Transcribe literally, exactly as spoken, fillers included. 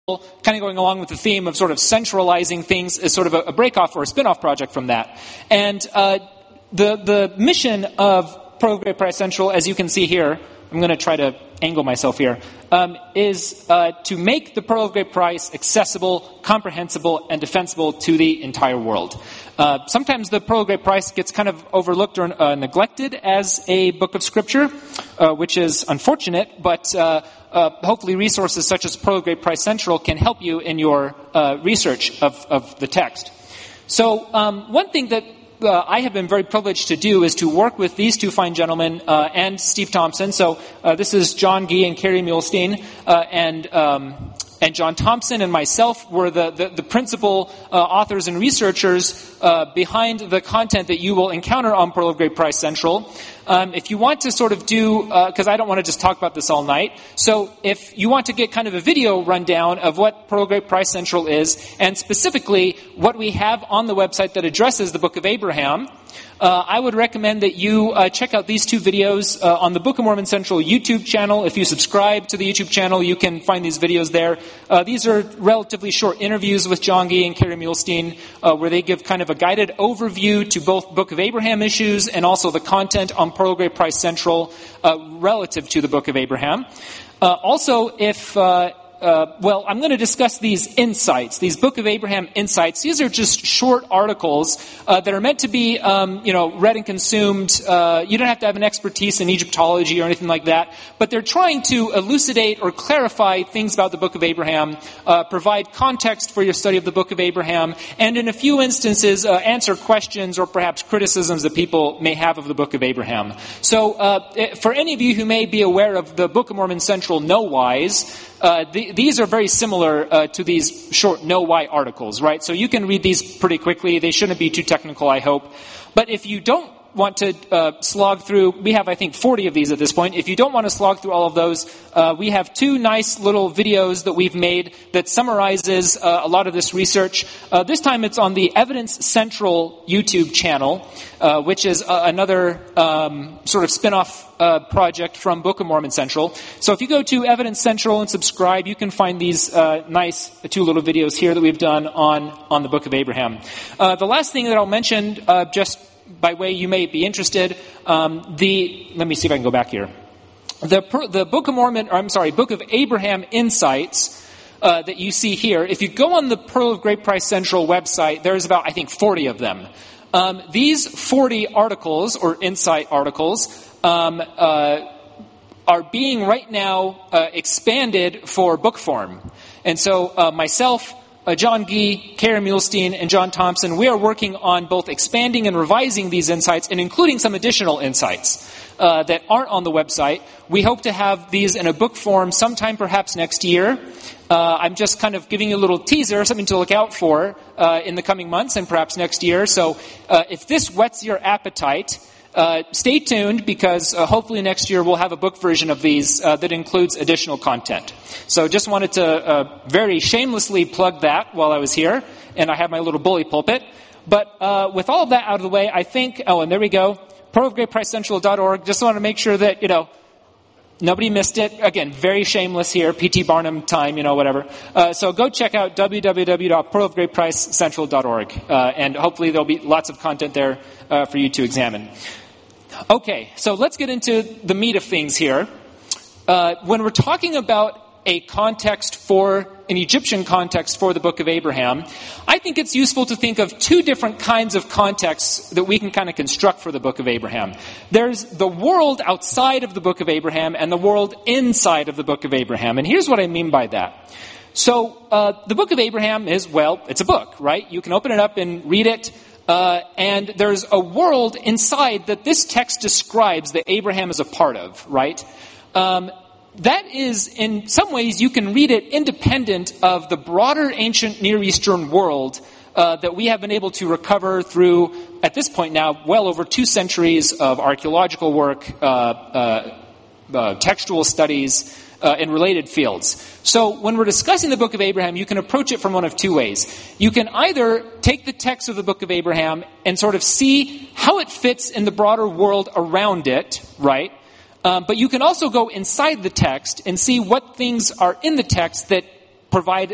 kind of going along with the theme of sort of centralizing things as sort of a, a break-off or a spin-off project from that. And uh, the the mission of Pro of Great Price Central, as you can see here, I'm going to try to angle myself here, um, is uh, to make the Pearl of Great Price accessible, comprehensible, and defensible to the entire world. Uh, sometimes the Pearl of Great Price gets kind of overlooked or uh, neglected as a book of Scripture, uh, which is unfortunate, but uh, uh, hopefully resources such as Pearl of Great Price Central can help you in your uh, research of, of the text. So um, one thing that Uh, I have been very privileged to do is to work with these two fine gentlemen uh, and Steve Thompson. So uh, this is John Gee and Kerry Muhlestein, uh, and um, and John Thompson and myself were the the, the principal uh, authors and researchers uh, behind the content that you will encounter on Pearl of Great Price Central. Um, if you want to sort of do, because uh, I don't want to just talk about this all night, so if you want to get kind of a video rundown of what Pearl of Great Price Central is, and specifically what we have on the website that addresses the Book of Abraham, uh, I would recommend that you uh, check out these two videos uh, on the Book of Mormon Central YouTube channel. If you subscribe to the YouTube channel, you can find these videos there. Uh, these are relatively short interviews with John Gee and Kerry Muhlestein, uh, where they give kind of a guided overview to both Book of Abraham issues and also the content on Pearl of Great Price Central uh, relative to the Book of Abraham. Uh, also, if... Uh, Uh, well, I'm going to discuss these insights, these Book of Abraham insights. These are just short articles uh, that are meant to be, um, you know, read and consumed. Uh, you don't have to have an expertise in Egyptology or anything like that, but they're trying to elucidate or clarify things about the Book of Abraham, uh, provide context for your study of the Book of Abraham, and in a few instances, uh, answer questions or perhaps criticisms that people may have of the Book of Abraham. So, uh, for any of you who may be aware of the Book of Mormon Central Know-Whys, Uh, the, these are very similar uh, to these short know-why articles, right? So you can read these pretty quickly. They shouldn't be too technical, I hope. But if you don't want to uh, slog through, we have, I think, forty of these at this point. If you don't want to slog through all of those, uh, we have two nice little videos that we've made that summarizes uh, a lot of this research. Uh, this time it's on the Evidence Central YouTube channel, uh, which is uh, another um, sort of spin-off uh, project from Book of Mormon Central. So if you go to Evidence Central and subscribe, you can find these uh, nice two little videos here that we've done on, on the Book of Abraham. Uh, the last thing that I'll mention, uh, just by way you may be interested, um, the, let me see if I can go back here. The, the Book of Mormon, or I'm sorry, Book of Abraham Insights, uh, that you see here, if you go on the Pearl of Great Price Central website, there's about, I think, forty of them. Um, these forty articles, or insight articles, um, uh, are being right now uh, expanded for book form. And so, uh, myself, Uh, John Gee, Kerry Muhlestein, and John Thompson, we are working on both expanding and revising these insights and including some additional insights uh, that aren't on the website. We hope to have these in a book form sometime perhaps next year. Uh, I'm just kind of giving you a little teaser, something to look out for uh, in the coming months and perhaps next year. So uh, if this whets your appetite, Uh, stay tuned, because uh, hopefully next year we'll have a book version of these uh, that includes additional content. So just wanted to uh, very shamelessly plug that while I was here, and I have my little bully pulpit. But uh, with all of that out of the way, I think, oh, and there we go, pearl of great price central dot org. Just want to make sure that, you know, nobody missed it. Again, very shameless here, P T Barnum time, you know, whatever. Uh, so go check out w w w dot pearl of great price central dot org, uh, and hopefully there'll be lots of content there uh, for you to examine. Okay, so let's get into the meat of things here. Uh, when we're talking about a context for, an Egyptian context for the Book of Abraham, I think it's useful to think of two different kinds of contexts that we can kind of construct for the Book of Abraham. There's the world outside of the Book of Abraham and the world inside of the Book of Abraham. And here's what I mean by that. So uh, the Book of Abraham is, well, it's a book, right? You can open it up and read it. Uh, and there's a world inside that this text describes that Abraham is a part of, right? Um, that is, in some ways, you can read it independent of the broader ancient Near Eastern world uh, that we have been able to recover through, at this point now, well over two centuries of archaeological work, uh, uh, uh, textual studies, Uh, in related fields. So when we're discussing the Book of Abraham, you can approach it from one of two ways. You can either take the text of the Book of Abraham and sort of see how it fits in the broader world around it, right? Um, but you can also go inside the text and see what things are in the text that provide